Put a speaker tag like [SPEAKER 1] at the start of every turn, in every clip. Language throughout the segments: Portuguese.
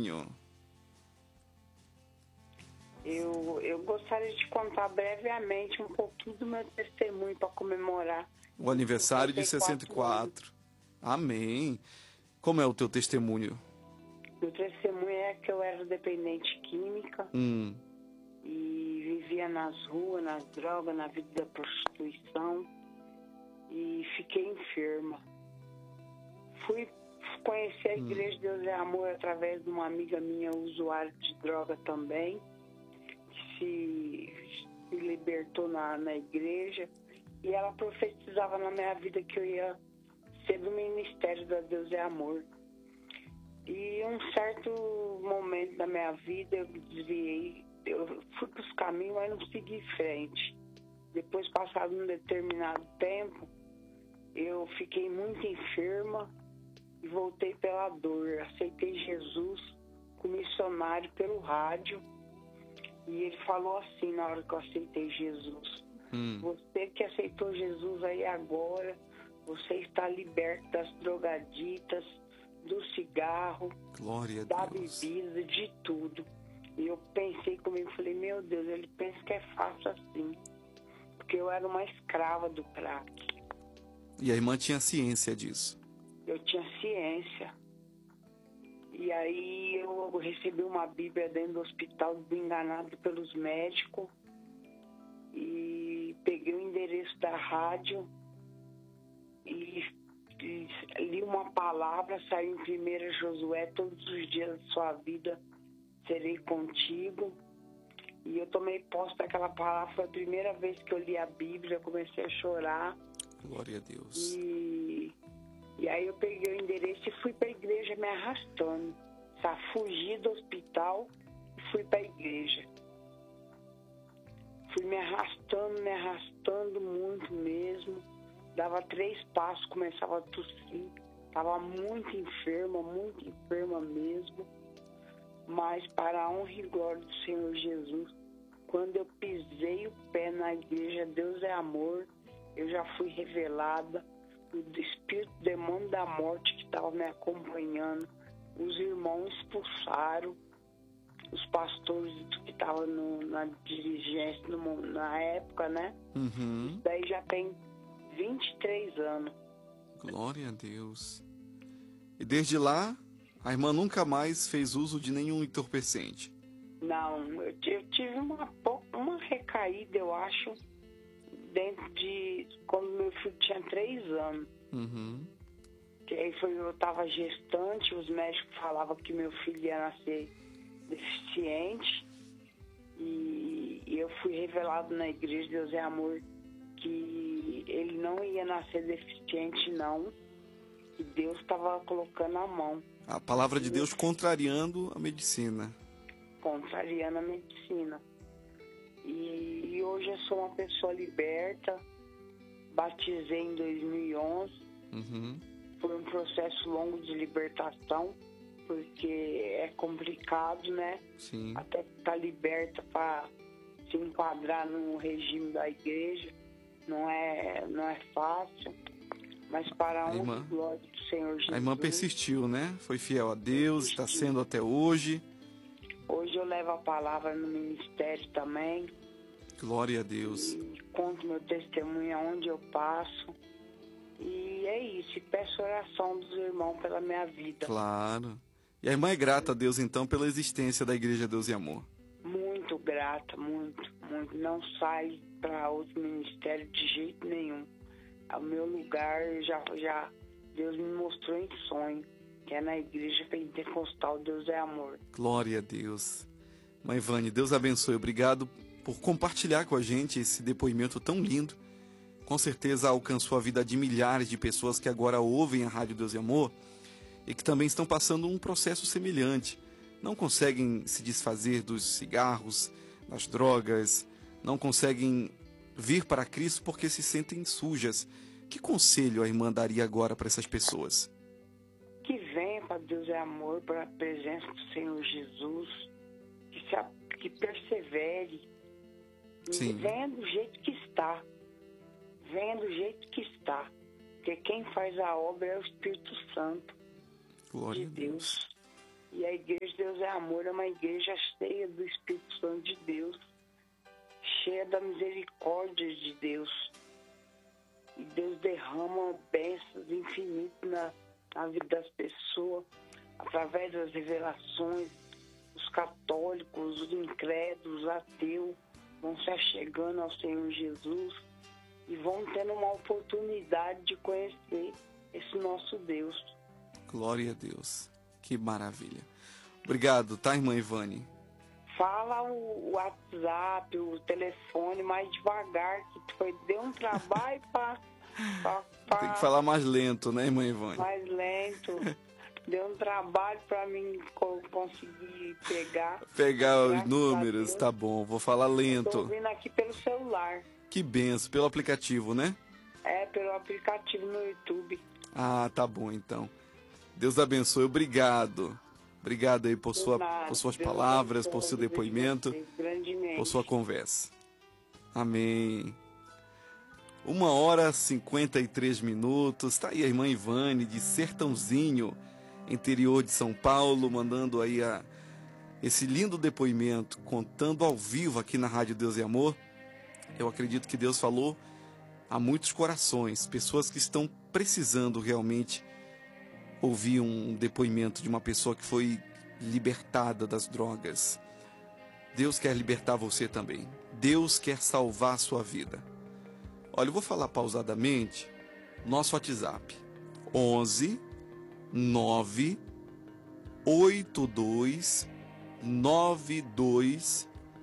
[SPEAKER 1] testemunho?
[SPEAKER 2] Eu gostaria de contar brevemente um pouquinho do meu testemunho para comemorar
[SPEAKER 1] O aniversário de
[SPEAKER 2] 64
[SPEAKER 1] 64. Amém. Como é o teu testemunho?
[SPEAKER 2] Meu testemunho é que eu era dependente química e vivia nas ruas, nas drogas, na vida da prostituição e fiquei enferma. Fui conhecer a Igreja de Deus é Amor através de uma amiga minha, usuária de droga também, que se libertou na igreja, e ela profetizava na minha vida que eu ia ser do ministério da Deus é Amor. E um certo momento da minha vida eu desviei, eu fui para os caminhos, mas não segui em frente. Depois, passado um determinado tempo, eu fiquei muito enferma e voltei pela dor. Aceitei Jesus como missionário pelo rádio. E ele falou assim na hora que eu aceitei Jesus: você que aceitou Jesus aí agora, você está liberto das drogaditas, do cigarro,
[SPEAKER 1] Glória a
[SPEAKER 2] da
[SPEAKER 1] Deus.
[SPEAKER 2] bebida, de tudo. E eu pensei comigo, falei, meu Deus, ele pensa que é fácil assim. Porque eu era uma escrava do crack.
[SPEAKER 1] E a irmã tinha ciência disso.
[SPEAKER 2] Eu tinha ciência. E aí eu recebi uma Bíblia dentro do hospital, enganado pelos médicos. E peguei o endereço da rádio e li uma palavra, saiu em 1 Josué: todos os dias da sua vida serei contigo. E eu tomei posse daquela palavra. Foi a primeira vez que eu li a Bíblia, eu comecei a chorar.
[SPEAKER 1] Glória a Deus.
[SPEAKER 2] E aí eu peguei o endereço e fui para a igreja me arrastando. Fugi do hospital e fui para a igreja. Fui me arrastando muito mesmo. Dava 3 passos, começava a tossir. Estava muito enferma mesmo. Mas para a honra e glória do Senhor Jesus, quando eu pisei o pé na igreja Deus é Amor, eu já fui revelada. O espírito, o demônio da morte que estava me acompanhando, os irmãos expulsaram, os pastores que estavam na dirigência na época, né? Isso daí já tem 23 anos.
[SPEAKER 1] Glória a Deus. E desde lá, a irmã nunca mais fez uso de nenhum entorpecente?
[SPEAKER 2] Não, eu tive uma recaída, eu acho, dentro de quando meu filho tinha 3 anos. Que aí eu estava gestante, os médicos falavam que meu filho ia nascer deficiente. E eu fui revelado na igreja Deus é Amor que ele não ia nascer deficiente, não. Que Deus estava colocando a mão.
[SPEAKER 1] A palavra de Deus contrariando a medicina.
[SPEAKER 2] Contrariando a medicina. E hoje eu sou uma pessoa liberta. Batizei em 2011. Foi um processo longo de libertação, porque é complicado, né?
[SPEAKER 1] Sim.
[SPEAKER 2] Até estar liberta para se enquadrar no regime da igreja. Não é fácil. Mas para a honra e glória do Senhor Jesus.
[SPEAKER 1] A irmã persistiu, né? Foi fiel a Deus, está sendo até hoje.
[SPEAKER 2] Hoje eu levo a palavra no ministério também.
[SPEAKER 1] Glória a Deus.
[SPEAKER 2] E conto meu testemunho aonde eu passo. E é isso. E peço oração dos irmãos pela minha vida.
[SPEAKER 1] Claro. E a irmã é grata a Deus, então, pela existência da Igreja Deus e Amor.
[SPEAKER 2] Muito grata, muito. Não sai para outro ministério de jeito nenhum. O meu lugar já Deus me mostrou em sonho, que é na igreja pentecostal Deus é Amor.
[SPEAKER 1] Glória a Deus. Mãe Vânia, Deus abençoe. Obrigado por compartilhar com a gente esse depoimento tão lindo. Com certeza alcançou a vida de milhares de pessoas que agora ouvem a Rádio Deus e Amor e que também estão passando um processo semelhante. Não conseguem se desfazer dos cigarros, das drogas, não conseguem vir para Cristo porque se sentem sujas. Que conselho a irmã daria agora para essas pessoas?
[SPEAKER 2] Que venha para Deus é Amor, para a presença do Senhor Jesus, que persevere.
[SPEAKER 1] Sim.
[SPEAKER 2] Venha do jeito que está. Venha do jeito que está. Porque quem faz a obra é o Espírito Santo.
[SPEAKER 1] Glória
[SPEAKER 2] de Deus. E a igreja Deus é Amor é uma igreja cheia do Espírito Santo de Deus, cheia da misericórdia de Deus. E Deus derrama bênçãos infinitas na vida das pessoas, através das revelações. Os católicos, os incrédulos, os ateus vão se achegando ao Senhor Jesus e vão tendo uma oportunidade de conhecer esse nosso Deus.
[SPEAKER 1] Glória a Deus. Que maravilha. Obrigado, tá, irmã Ivane?
[SPEAKER 2] Fala o WhatsApp, o telefone mais devagar, que deu um trabalho para...
[SPEAKER 1] Tem que falar mais lento, né, irmã Ivane?
[SPEAKER 2] Mais lento. Deu um trabalho para mim conseguir pegar
[SPEAKER 1] os números, tá bom. Vou falar lento.
[SPEAKER 2] Estou ouvindo aqui pelo celular.
[SPEAKER 1] Que benção, pelo aplicativo, né?
[SPEAKER 2] É, pelo aplicativo no YouTube.
[SPEAKER 1] Ah, tá bom, então. Deus abençoe, obrigado. Obrigado aí por suas palavras, por seu depoimento, por sua conversa. Amém. 1h53. Tá aí a irmã Ivane, de Sertãozinho, interior de São Paulo, mandando aí esse lindo depoimento, contando ao vivo aqui na Rádio Deus e Amor. Eu acredito que Deus falou a muitos corações, pessoas que estão precisando realmente ouvir um depoimento de uma pessoa que foi libertada das drogas. Deus quer libertar você também. Deus quer salvar a sua vida. Olha, eu vou falar pausadamente. Nosso WhatsApp: 11 9 82 92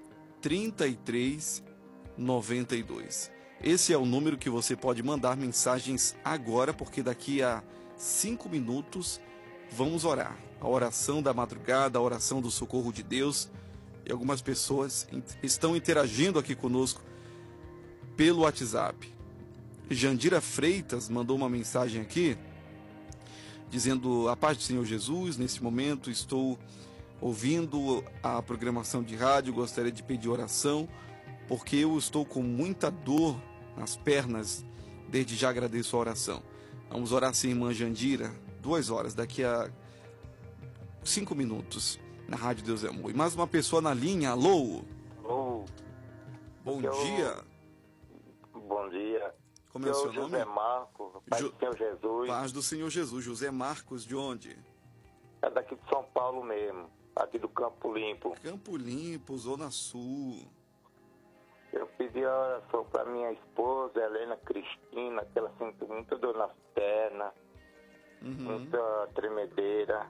[SPEAKER 1] 33 92. Esse é o número que você pode mandar mensagens agora, porque daqui a 5 minutos vamos orar. A oração da madrugada, a oração do socorro de Deus. E algumas pessoas estão interagindo aqui conosco pelo WhatsApp. Jandira Freitas mandou uma mensagem aqui, dizendo: a paz do Senhor Jesus, nesse momento estou ouvindo a programação de rádio, gostaria de pedir oração, porque eu estou com muita dor nas pernas, desde já agradeço a oração. Vamos orar sim, irmã Jandira, 2 horas, daqui a 5 minutos, na Rádio Deus é Amor. E mais uma pessoa na linha, alô?
[SPEAKER 3] Alô?
[SPEAKER 1] Bom dia.
[SPEAKER 3] Bom dia.
[SPEAKER 1] Como é o seu nome?
[SPEAKER 3] José Marcos, Paz do Senhor Jesus.
[SPEAKER 1] Paz do Senhor Jesus. José Marcos, de onde?
[SPEAKER 3] É daqui de São Paulo mesmo, aqui do Campo Limpo.
[SPEAKER 1] Campo Limpo, Zona Sul.
[SPEAKER 3] Eu pedi a oração para minha esposa, Helena Cristina, que ela sente muita dor nas pernas, muita tremedeira.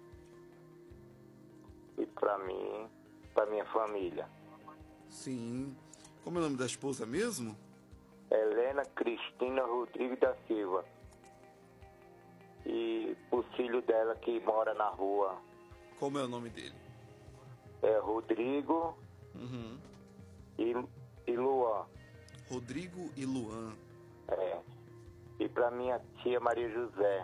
[SPEAKER 3] E para mim, para minha família.
[SPEAKER 1] Sim. Como é o nome da esposa mesmo?
[SPEAKER 3] Helena Cristina Rodrigues da Silva. E o filho dela que mora na rua.
[SPEAKER 1] Como é o nome dele?
[SPEAKER 3] É Rodrigo e Luan.
[SPEAKER 1] Rodrigo e Luan.
[SPEAKER 3] É. E para minha tia Maria José.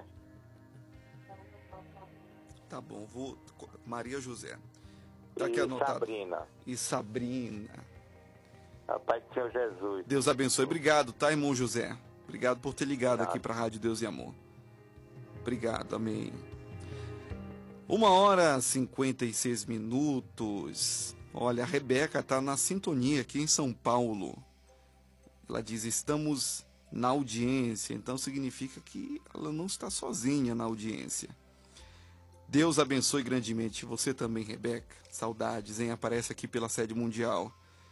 [SPEAKER 1] Tá bom, vou... Maria José. Tá aqui anotado.
[SPEAKER 3] Sabrina.
[SPEAKER 1] E Sabrina.
[SPEAKER 3] A paz do Senhor Jesus.
[SPEAKER 1] Deus abençoe. Obrigado, tá, irmão José? Obrigado por ter ligado aqui para a Rádio Deus e Amor. Obrigado, amém. 1h56. Olha, a Rebeca tá na sintonia aqui em São Paulo. Ela diz: estamos na audiência. Então significa que ela não está sozinha na audiência. Deus abençoe grandemente você também, Rebeca. Saudades, hein? Aparece aqui pela sede mundial.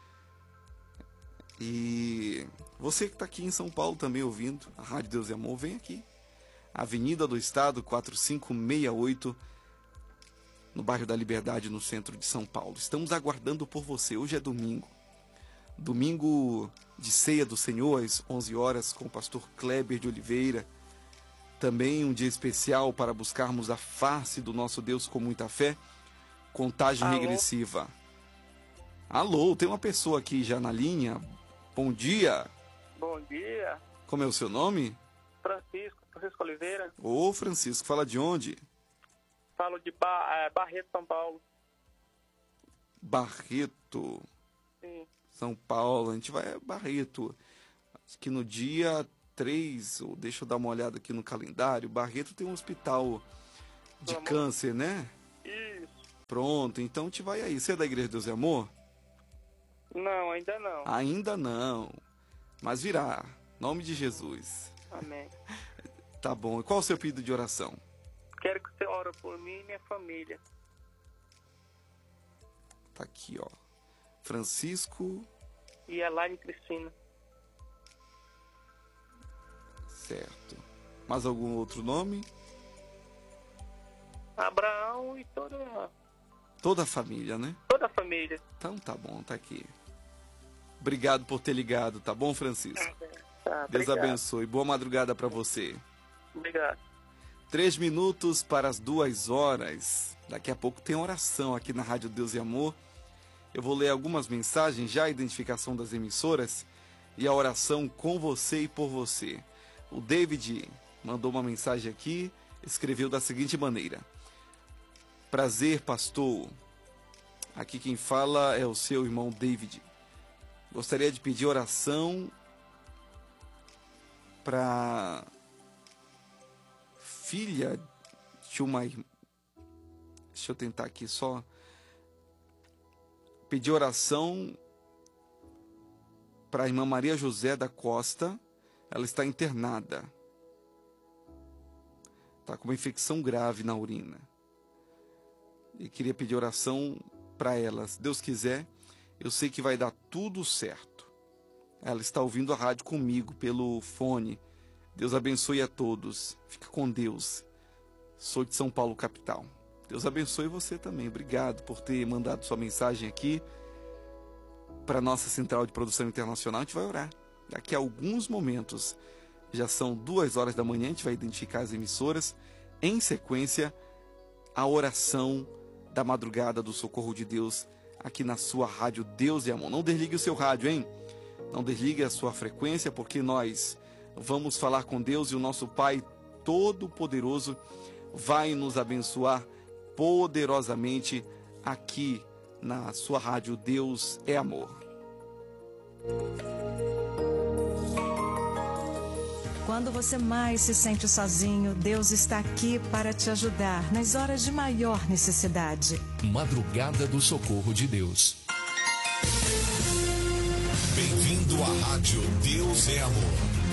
[SPEAKER 1] E você que está aqui em São Paulo também ouvindo a Rádio Deus e Amor, vem aqui. Avenida do Estado, 4568, no bairro da Liberdade, no centro de São Paulo. Estamos aguardando por você. Hoje é domingo. Domingo de ceia do Senhor, às 11 horas, com o pastor Kleber de Oliveira. Também um dia especial para buscarmos a face do nosso Deus com muita fé. Contagem regressiva. Alô, tem uma pessoa aqui já na linha. Bom dia.
[SPEAKER 4] Bom dia.
[SPEAKER 1] Como é o seu nome?
[SPEAKER 4] Francisco Oliveira.
[SPEAKER 1] Ô, Francisco, fala de onde?
[SPEAKER 4] Falo de Barreto, São Paulo.
[SPEAKER 1] Barreto.
[SPEAKER 4] Sim.
[SPEAKER 1] São Paulo, a gente vai a Barreto. Acho que no dia 3, ou deixa eu dar uma olhada aqui no calendário, Barreto tem um hospital de câncer, né?
[SPEAKER 4] Isso.
[SPEAKER 1] Pronto, então te vai aí. Você é da Igreja de Deus e Amor?
[SPEAKER 4] Não, ainda não.
[SPEAKER 1] Ainda não. Mas virá. Nome de Jesus.
[SPEAKER 4] Amém.
[SPEAKER 1] Tá bom. E qual o seu pedido de oração?
[SPEAKER 4] Quero que você ore por mim e minha família.
[SPEAKER 1] Tá aqui, ó. Francisco.
[SPEAKER 4] E Elaine Cristina.
[SPEAKER 1] Certo. Mais algum outro nome?
[SPEAKER 4] Abraão e toda
[SPEAKER 1] a família, né?
[SPEAKER 4] Toda a família.
[SPEAKER 1] Então tá bom, tá aqui. Obrigado por ter ligado, tá bom, Francisco? Deus abençoe. Boa madrugada para você.
[SPEAKER 4] Obrigado.
[SPEAKER 1] 3 minutos para as 2 horas. Daqui a pouco tem oração aqui na Rádio Deus e Amor. Eu vou ler algumas mensagens, já a identificação das emissoras e a oração com você e por você. O David mandou uma mensagem aqui, escreveu da seguinte maneira: prazer, pastor. Aqui quem fala é o seu irmão David. Gostaria de pedir oração para filha de uma irmã. Deixa eu tentar aqui só. Pedir oração para a irmã Maria José da Costa. Ela está internada. Está com uma infecção grave na urina. E queria pedir oração para ela. Se Deus quiser, eu sei que vai dar tudo certo. Ela está ouvindo a rádio comigo pelo fone. Deus abençoe a todos. Fica com Deus. Sou de São Paulo, capital. Deus abençoe você também. Obrigado por ter mandado sua mensagem aqui para a nossa central de produção internacional. A gente vai orar. Daqui a alguns momentos, já são 2 horas da manhã, a gente vai identificar as emissoras. Em sequência, a oração da madrugada do Socorro de Deus aqui na sua rádio Deus e Amor. Não desligue o seu rádio, hein? Não desligue a sua frequência, porque nós vamos falar com Deus e o nosso Pai Todo-Poderoso vai nos abençoar poderosamente aqui na sua rádio Deus é Amor.
[SPEAKER 5] Quando você mais se sente sozinho, Deus está aqui para te ajudar nas horas de maior necessidade.
[SPEAKER 6] Madrugada do Socorro de Deus. Bem-vindo à rádio Deus é Amor.